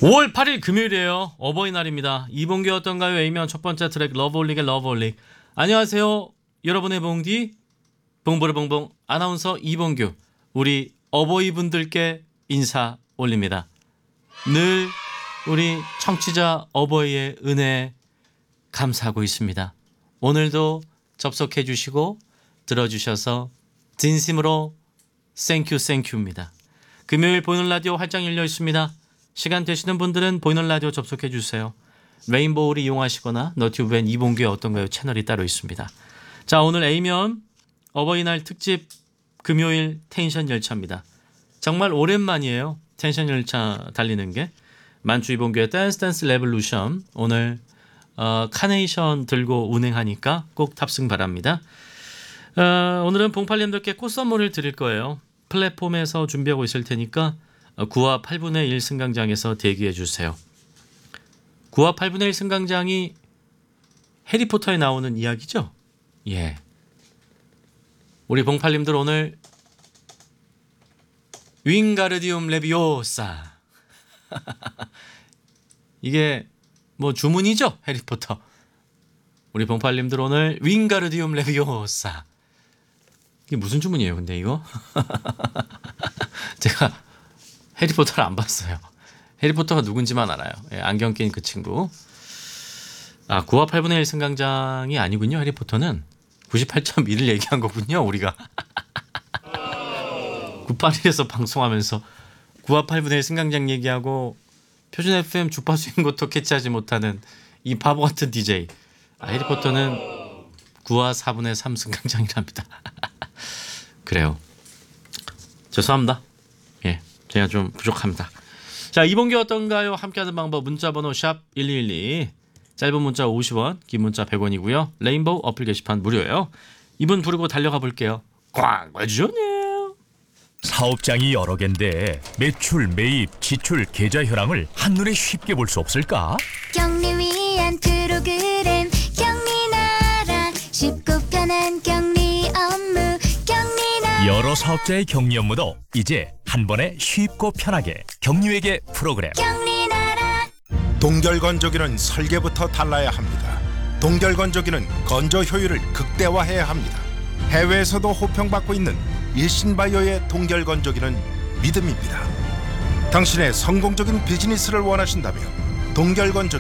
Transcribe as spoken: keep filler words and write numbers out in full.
오월 팔일 금요일이에요. 어버이날입니다. 이봉규 어떤가요? A면 첫 번째 트랙 러브홀릭의 러브홀릭. 안녕하세요. 여러분의 봉디 봉보르봉봉 아나운서 이봉규. 우리 어버이분들께 인사 올립니다. 늘 우리 청취자 어버이의 은혜 감사하고 있습니다. 오늘도 접속해 주시고 들어주셔서 진심으로 땡큐 땡큐입니다. 금요일 보이는 라디오 활짝 열려 있습니다. 시간 되시는 분들은 보이는 라디오 접속해 주세요. 레인보우를 이용하시거나 너튜브엔 이봉규의 어떤가요 채널이 따로 있습니다. 자, 오늘 A면 어버이날 특집 금요일 텐션 열차입니다. 정말 오랜만이에요. 텐션 열차 달리는 게. 만주 이봉규의 댄스 댄스 레볼루션. 오늘 어, 카네이션 들고 운행하니까 꼭 탑승 바랍니다. 어, 오늘은 봉팔님들께 꽃 선물을 드릴 거예요. 플랫폼에서 준비하고 있을 테니까 구와 팔분의 일 승강장에서 대기해 주세요. 구와 팔분의 일 승강장이 해리포터에 나오는 이야기죠? 예. 우리 봉팔님들 오늘 윙가르디움 레비오사 이게 뭐 주문이죠? 해리포터. 우리 봉팔님들 오늘 윙가르디움 레비오사. 이게 무슨 주문이에요 근데 이거? 제가 해리포터를 안 봤어요. 해리포터가 누군지만 알아요. 예, 안경 낀 그 친구. 아, 구와 팔분의 일 승강장이 아니군요. 해리포터는 구십팔 점 일을 얘기한 거군요. 우리가 구팔일에서 방송하면서 구와 팔분의 일 승강장 얘기하고 표준 에프엠 주파수인 것도 캐치하지 못하는 이 바보 같은 디제이. 아, 해리포터는 구와 사분의 삼 승강장이랍니다. 그래요. 죄송합니다. 예. 제가 좀 부족합니다. 자, 이봉규 어떤가요? 함께하는 방법 문자번호 샵 일이일이, 짧은 문자 오십 원, 긴 문자 백 원이고요. 레인보우 어플 게시판 무료예요. 이분 부르고 달려가 볼게요. 꽝 와주네요. 사업장이 여러 개인데 매출, 매입, 지출, 계좌 현황을 한눈에 쉽게 볼 수 없을까? 경리 위한 프로그램 경리나라, 쉽고 편한 경리 업무 경리나라. 여러 사업자의 격리 업무도 이제 한 번에 쉽고 편하게 격리회계 프로그램. 경리나라. 동결건조기는 설계부터 달라야 합니다. 동결건조기는 건조 효율을 극대화해야 합니다. 해외에서도 호평받고 있는 일신바이오의 동결건조기는 믿음입니다. 당신의 성공적인 비즈니스를 원하신다면 동결건조기